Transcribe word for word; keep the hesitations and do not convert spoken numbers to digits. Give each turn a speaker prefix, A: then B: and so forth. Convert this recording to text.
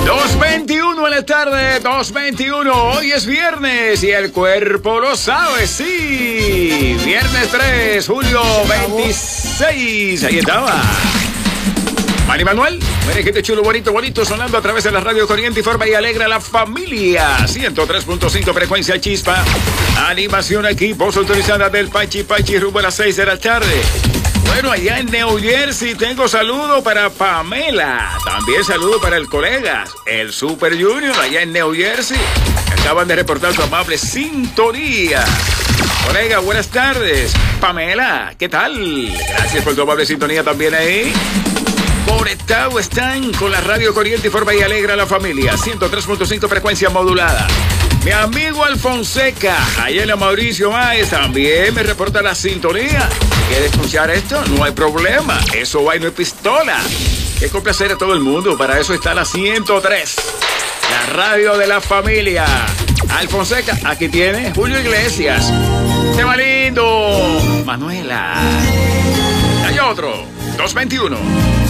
A: dos veintiuno en la tarde, dos veintiuno. Hoy es viernes y el cuerpo lo sabe, sí. Viernes tres, julio veintiséis. Ahí estaba. Manny Manuel, miren que este chulo, bonito, bonito, sonando a través de la radio corriente, informa y alegra a la familia. ciento tres punto cinco frecuencia chispa. Animación aquí, voz autorizada del Pachi Pachi rumbo a las seis de la tarde. Bueno, allá en New Jersey tengo saludo para Pamela. También saludo para el colega, el Super Junior, allá en New Jersey. Acaban de reportar su amable sintonía. Colega, buenas tardes. Pamela, ¿qué tal? Gracias por tu amable sintonía también ahí. Conectado están con la radio corriente, informa y alegra a la familia. ciento tres punto cinco frecuencia modulada. Mi amigo Alfonseca, allá en la Mauricio Máez, también me reporta la sintonía. ¿Quiere escuchar esto? No hay problema. Eso va y no es pistola. Es complacer a todo el mundo. Para eso está la ciento tres. La radio de la familia. Alfonseca, aquí tiene Julio Iglesias. Tema lindo. Manuela. Hay otro. dos veintiuno.